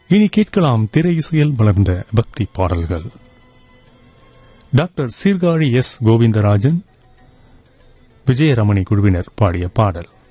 இனி கேட்கலாம் திரை இசையில் மலர்ந்த பக்தி பாடல்கள். Doctor Sirkazhi S. கோவிந்தராஜன், விஜயரமணி குழுவினர் பாடிய பாடல்.